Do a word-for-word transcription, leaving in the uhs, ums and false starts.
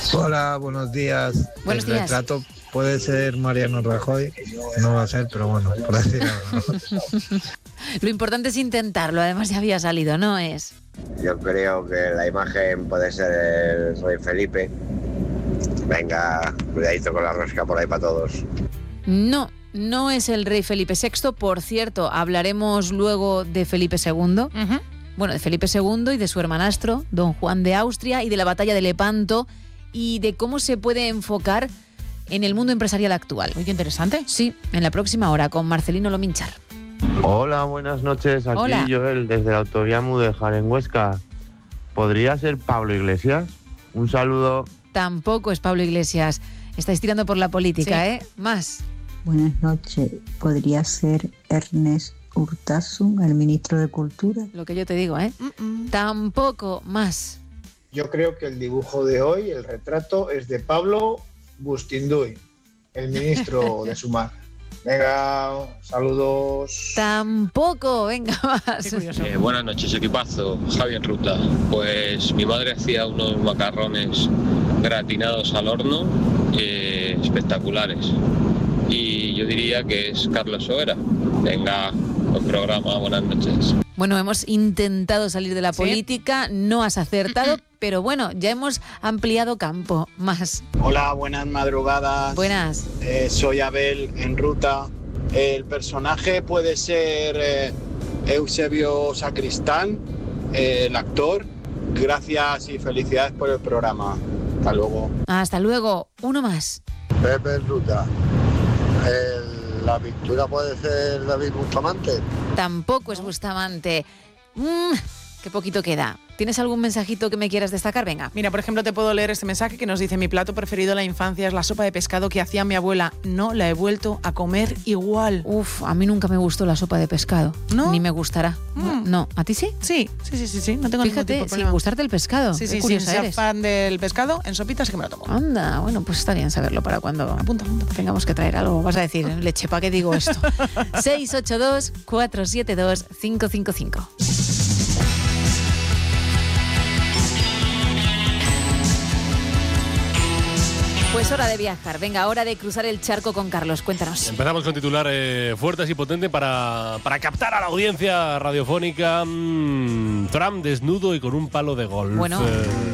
Hola, buenos días. Buenos El días. retrato puede ser Mariano Rajoy, no va a ser, pero bueno, por decir algo, ¿no? Lo importante es intentarlo, además ya había salido, ¿no es? Yo creo que la imagen puede ser el rey Felipe. Venga, cuidadito con la rosca por ahí para todos. No, no es el rey Felipe sexto. Por cierto, hablaremos luego de Felipe segundo. Uh-huh. Bueno, de Felipe segundo y de su hermanastro, don Juan de Austria, y de la batalla de Lepanto y de cómo se puede enfocar en el mundo empresarial actual. Uy, qué interesante. Sí, en la próxima hora con Marcelino Lominchar. Hola, buenas noches. Aquí Hola. Joel, desde la autovía Mudéjar, en Huesca. ¿Podría ser Pablo Iglesias? Un saludo. Tampoco es Pablo Iglesias. Estáis tirando por la política, Sí. ¿eh? Más. Buenas noches. ¿Podría ser Ernest Urtasun, el ministro de Cultura? Lo que yo te digo, ¿eh? Mm-mm. Tampoco más. Yo creo que el dibujo de hoy, el retrato, es de Pablo Bustinduy, el ministro de Sumar. Venga, saludos. Tampoco, venga más. Qué curioso. Eh, buenas noches, equipazo. Javi en ruta. Pues mi madre hacía unos macarrones gratinados al horno eh, espectaculares. Y yo diría que es Carlos Soera. Venga, buen programa, buenas noches. Bueno, hemos intentado salir de la Sí. política, no has acertado, pero bueno, ya hemos ampliado campo. Más. Hola, buenas madrugadas. Buenas. Eh, soy Abel en ruta. El personaje puede ser eh, Eusebio Sacristán, eh, el actor. Gracias y felicidades por el programa. Hasta luego. Hasta luego. Uno más. Pepe en ruta. El- la pintura puede ser David Bustamante. Tampoco es Bustamante. Mm, qué poquito queda. ¿Tienes algún mensajito que me quieras destacar? Venga. Mira, por ejemplo, te puedo leer este mensaje que nos dice: mi plato preferido de la infancia es la sopa de pescado que hacía mi abuela. No la he vuelto a comer igual. Uf, a mí nunca me gustó la sopa de pescado. ¿No? Ni me gustará. Mm. No, ¿a ti sí? Sí, sí, sí, sí, sí. No tengo ningún tipo Fíjate, de sin problema. gustarte el pescado. Sí, Qué sí, sin curiosa ser eres. fan del pescado, en sopitas sí que me lo tomo. Anda, bueno, pues está bien saberlo para cuando Apunta, apunta. tengamos que traer algo. Vas a decir, leche, ¿para qué digo esto? seis ocho dos, cuatro siete dos, cinco cinco cinco. Pues hora de viajar. Venga, hora de cruzar el charco con Carlos. Cuéntanos. Empezamos con titular eh, fuertes y potente para, para captar a la audiencia radiofónica. Mm, Trump desnudo y con un palo de golf. Bueno. Eh,